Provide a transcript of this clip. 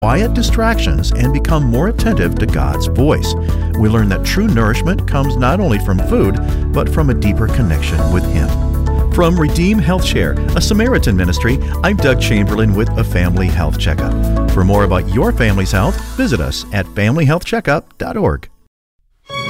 quiet distractions and become more attentive to God's voice. We learn that true nourishment comes not only from food, but from a deeper connection with Him. From Redeem Health Share, a Samaritan ministry, I'm Doug Chamberlain with a Family Health Checkup. For more about your family's health, visit us at familyhealthcheckup.org.